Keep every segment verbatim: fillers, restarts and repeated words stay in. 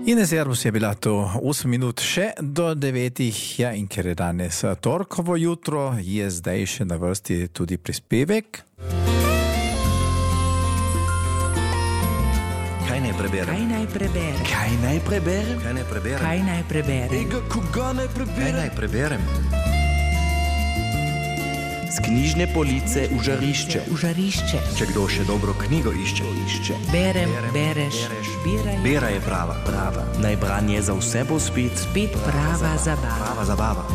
In servus je bila to osem minut še do devetih, ja, in ker je danes torkovo jutro, je zdaj še na vrsti tudi prispevek. Kaj naj preberem? Kaj naj preberem? Kaj naj preberem? Kaj naj preberem? Kaj naj preberem? Ega, koga naj preberem? Kaj naj preberem? Z knjižne police v žarišče. V žarišče. Če kdo še dobro knjigo išče, išče. Berem, Berem, bereš, bereš. biraj. Bera je prava. Prava. Naj branje za vse bo spet. Spet prava zabava. Prava zabava.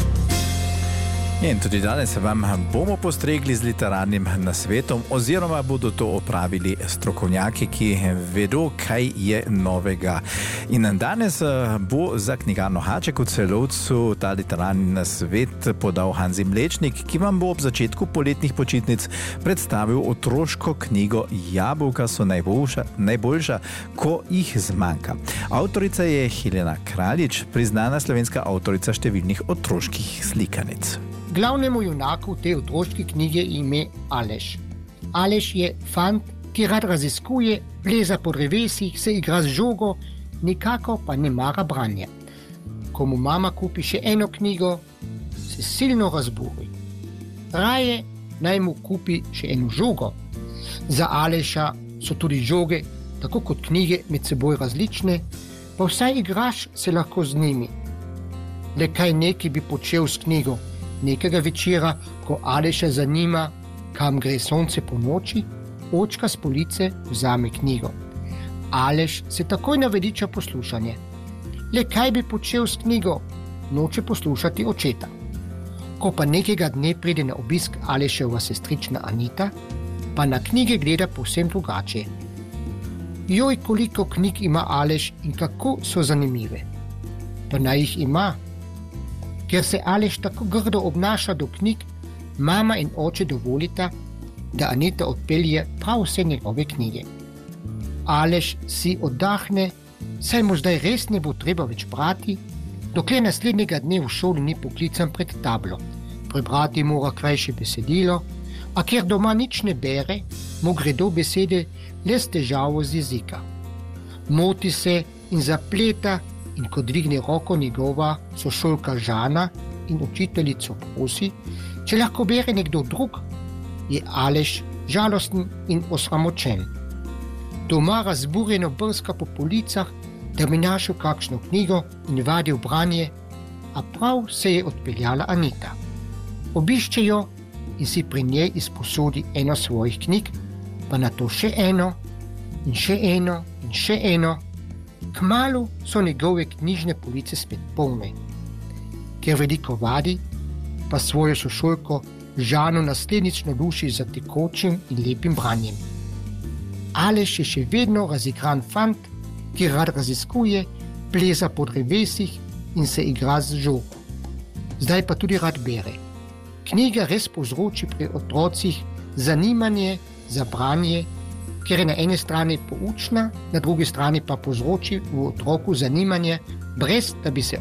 In tudi danes vam bomo postregli z literarnim nasvetom, oziroma bodo to opravili strokovnjaki, ki vedo, kaj je novega. In danes bo za knjigarno Haček v Celovcu ta literarni nasvet podal Hanzi Mlečnik, ki vam bo ob začetku poletnih počitnic predstavil otroško knjigo Jabolka so najboljša, najboljša, ko jih zmanjka. Avtorica je Helena Kraljič, priznana slovenska avtorica številnih otroških slikanic. Glavnemu junaku te otroške knjige ime Aleš. Aleš je fant, ki rad raziskuje, pleza po drevesih, se igra z žogo, nikako pa ne mara branja. Ko mu mama kupi še eno knjigo, se silno razburi. Raje naj mu kupi še eno žogo. Za Aleša so tudi žoge, tako kot knjige, med seboj različne, pa vsaj igraš se lahko z njimi. Le kaj neki bi počel s knjigo? Nekega večera, ko Aleša zanima, kam gre sonce po noči, očka s police vzame knjigo. Aleš se takoj naveliča poslušanje. Le kaj bi počel s knjigo? Noče poslušati očeta. Ko pa nekega dne pride na obisk Aleševa sestrična Anita, pa na knjige gleda povsem drugače. Joj, koliko knjig ima Aleš in kako so zanimive. Pa naj jih ima. Ker se Aleš tako grdo obnaša do knjig, mama in oče dovolita, da Anita odpelje prav vse njegove knjige. Aleš si oddahne, saj mu zdaj res ne bo treba več brati, dokler naslednjega dne v šoli ni poklican pred tablo. Prebrati mora krajše besedilo, a ker doma nič ne bere, mu gredo besede le s težavo z jezika. Moti se in zapleta, in ko dvigne roko njegova sošolka Žana in učiteljico prosi, če lahko bere nekdo drug, je Aleš žalosten in osramočen. Doma razburjeno brska po policah, da bi našel kakšno knjigo in vadil branje, a prav se je odpeljala Anita. Obišče jo in si pri njej izposodi eno svojih knjig, pa nato še eno in še eno in še eno. Kmalu so njegove knjižne police spet polne. Ker veliko vadi, pa svojo sošolko Žano naslednjič navduši za tekočim in lepim branjem. Aleš je še vedno razigran fant, ki rad raziskuje, pleza po drevesih in se igra z žogo. Zdaj pa tudi rad bere. Knjiga res povzroči pri otrocih zanimanje za branje, ker je na eni strani poučna, na drugi strani pa povzroči v otroku zanimanje, brez da bi se